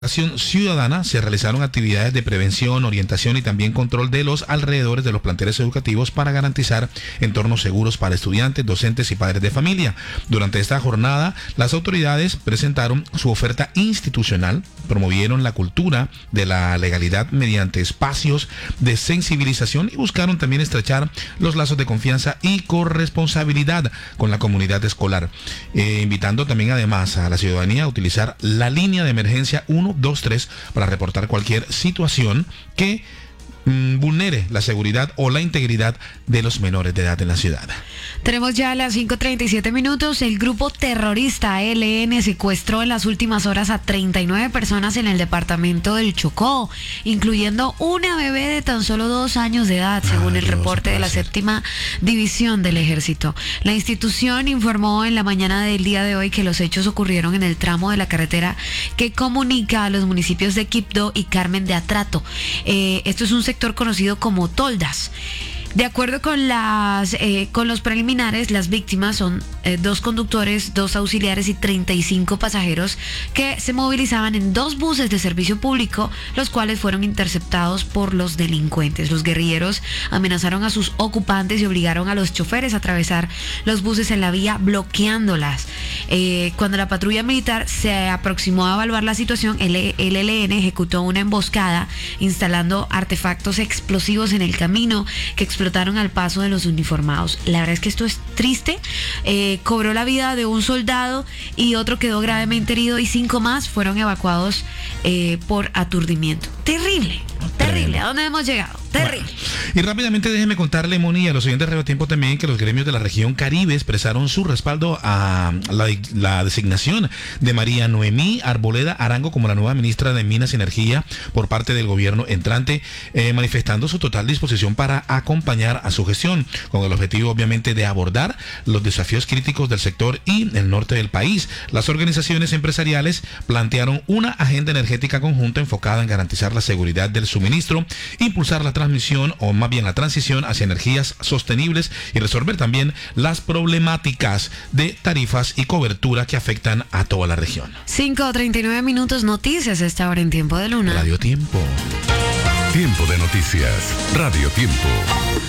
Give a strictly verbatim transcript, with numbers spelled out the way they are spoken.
Acción ciudadana se realizaron actividades de prevención, orientación y también control de los alrededores de los planteles educativos para garantizar entornos seguros para estudiantes, docentes y padres de familia. Durante esta jornada, las autoridades presentaron su oferta institucional, promovieron la cultura de la legalidad mediante espacios de sensibilización y buscaron también estrechar los lazos de confianza y corresponsabilidad con la comunidad escolar, eh, invitando también además a la ciudadanía a utilizar la línea de emergencia uno dos tres para reportar cualquier situación que mmm, vulnere la seguridad o la integridad de los menores de edad en la ciudad. Tenemos ya las cinco treinta y siete minutos. El grupo terrorista E L N secuestró en las últimas horas a treinta y nueve personas en el departamento del Chocó, incluyendo una bebé de tan solo dos años de edad, según el reporte de la séptima división del ejército. La institución informó en la mañana del día de hoy que los hechos ocurrieron en el tramo de la carretera que comunica a los municipios de Quibdó y Carmen de Atrato. Eh, esto es un sector conocido como Toldas. De acuerdo con las eh, con los preliminares, las víctimas son eh, dos conductores, dos auxiliares y treinta y cinco pasajeros que se movilizaban en dos buses de servicio público, los cuales fueron interceptados por los delincuentes. Los guerrilleros amenazaron a sus ocupantes y obligaron a los choferes a atravesar los buses en la vía, bloqueándolas. Eh, cuando la patrulla militar se aproximó a evaluar la situación, el, el E L N ejecutó una emboscada instalando artefactos explosivos en el camino que explotaron al paso de los uniformados. La verdad es que esto es triste. Eh, cobró la vida de un soldado y otro quedó gravemente herido y cinco más fueron evacuados eh, por aturdimiento. Terrible, terrible. ¿A dónde hemos llegado? Terrible. Bueno, y rápidamente déjeme contarle, Moni, y a los oyentes de Radio Tiempo también, que los gremios de la región Caribe expresaron su respaldo a la, la designación de María Noemí Arboleda Arango como la nueva ministra de Minas y Energía por parte del gobierno entrante, eh, manifestando su total disposición para acompañar a su gestión, con el objetivo obviamente de abordar los desafíos críticos del sector y el norte del país. Las organizaciones empresariales plantearon una agenda energética conjunta enfocada en garantizar la seguridad del suministro, impulsar la transmisión o más bien la transición hacia energías sostenibles y resolver también las problemáticas de tarifas y cobertura que afectan a toda la región. cinco treinta y nueve minutos, noticias a esta hora en Tiempo de Luna. Radio Tiempo. Tiempo de noticias. Radio Tiempo.